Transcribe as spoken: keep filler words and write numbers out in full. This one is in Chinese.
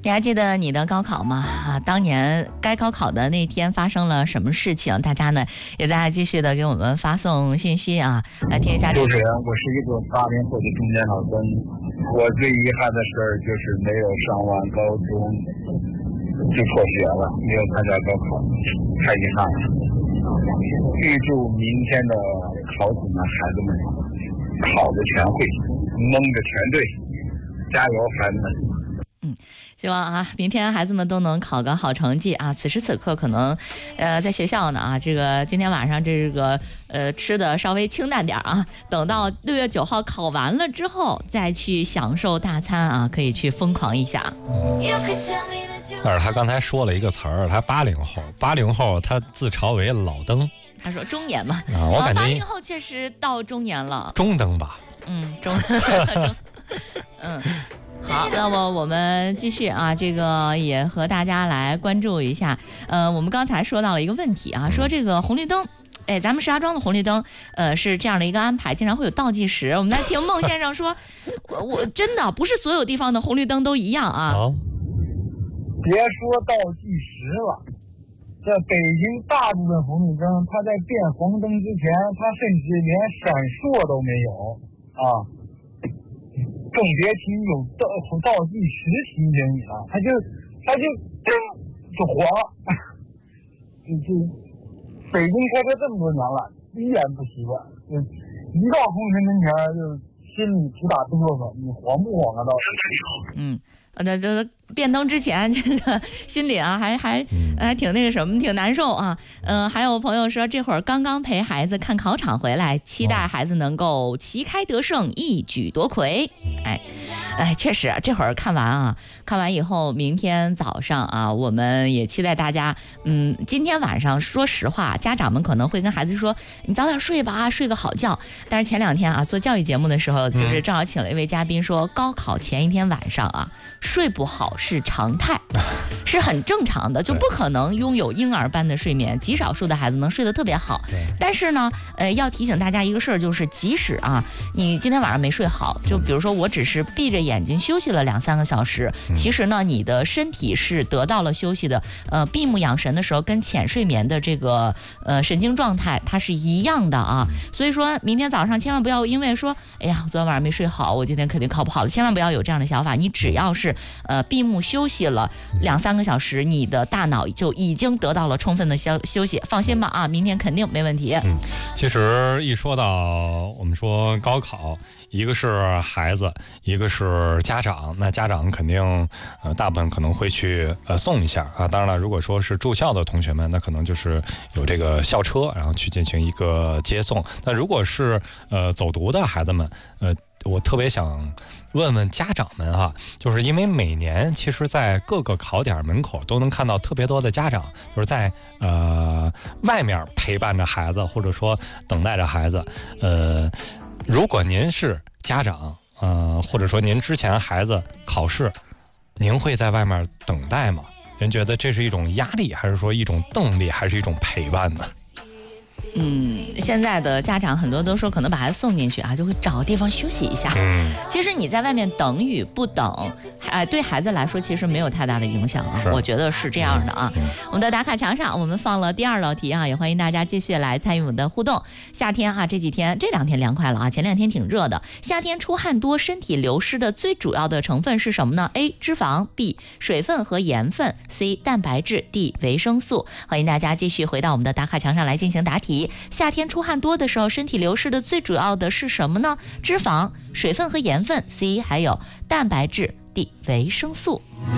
你还记得你的高考吗？啊，当年该高考的那天发生了什么事情？大家呢也在继续的给我们发送信息啊，来听一下。 主持人，我是一个八零后的中年老孙，我最遗憾的事儿就是没有上完高中就辍学了，没有参加高考，太遗憾了。预祝明天的考子们、孩子们考的全会，蒙的全对，加油，孩子们！ 嗯，希望啊，明天孩子们都能考个好成绩啊！此时此刻可能，呃，在学校呢啊，这个今天晚上这个呃吃的稍微清淡点啊，等到六月九号考完了之后再去享受大餐啊，可以去疯狂一下。 但是他刚才说了一个词儿，他八零后，八零后他自嘲为老登， 他说中年嘛， 啊，我感觉八零后确实到中年了， 中登吧， 嗯，中，中嗯。好，那么我们继续啊，这个也和大家来关注一下。呃，我们刚才说到了一个问题啊，说这个红绿灯，哎，咱们石家庄的红绿灯，呃，是这样的一个安排，经常会有倒计时。我们来听孟先生说，我我真的不是所有地方的红绿灯都一样啊。 好，别说倒计时了，在北京大部分红绿灯，它在变黄灯之前，它甚至连闪烁都没有啊。更别提有倒倒计时提醒你了，他就他就就黄了，就就北京开车这么多年了，依然不习惯，就一到红绿灯跟前就心里直打哆嗦，你黄不黄啊？到底？ 嗯。那这变灯之前，这个心里啊，还还还挺那个什么，挺难受啊。嗯、呃，还有朋友说，这会儿刚刚陪孩子看考场回来，期待孩子能够旗开得胜，一举夺魁。哎，哎，确实，这会儿看完啊，看完以后，明天早上啊，我们也期待大家。嗯，今天晚上，说实话，家长们可能会跟孩子说，你早点睡吧，睡个好觉。但是前两天啊，做教育节目的时候，就是正好请了一位嘉宾说，高考前一天晚上啊。睡不好是常态，是很正常的，就不可能拥有婴儿般的睡眠，极少数的孩子能睡得特别好。但是呢，呃，要提醒大家一个事儿，就是即使啊，你今天晚上没睡好，就比如说我只是闭着眼睛休息了两三个小时，其实呢，你的身体是得到了休息的。呃，闭目养神的时候，跟浅睡眠的这个呃神经状态它是一样的啊。所以说明天早上千万不要因为说，哎呀，昨天晚上没睡好，我今天肯定考不好了，千万不要有这样的想法。你只要是呃，闭目休息了两三个小时，你的大脑就已经得到了充分的休休息，放心吧啊，明天肯定没问题。 嗯，其实一说到我们说高考，一个是孩子，一个是家长，那家长肯定呃大部分可能会去呃送一下啊。当然了，如果说是住校的同学们，那可能就是有这个校车，然后去进行一个接送。那如果是呃走读的孩子们，呃。我特别想问问家长们哈，就是因为每年其实在各个考点门口都能看到特别多的家长，就是在呃外面陪伴着孩子，或者说等待着孩子。呃，如果您是家长，呃，或者说您之前孩子考试，您会在外面等待吗？您觉得这是一种压力，还是说一种动力，还是一种陪伴呢？ 嗯，现在的家长很多都说可能把孩子送进去啊，就会找个地方休息一下。 嗯， 其实你在外面等与不等，哎、呃，对孩子来说其实没有太大的影响啊，我觉得是这样的啊。嗯、我们的打卡墙上我们放了第二道题啊，也欢迎大家继续来参与我们的互动。夏天啊，这几天这两天凉快了啊，前两天挺热的。夏天出汗多，身体流失的最主要的成分是什么呢 ？A. 脂肪 B. 水分和盐分 C. 蛋白质 D. 维生素。欢迎大家继续回到我们的打卡墙上来进行答题。夏天出汗多的时候，身体流失的最主要的是什么呢？脂肪、水分和盐分 C， 还有蛋白质 D 维生素。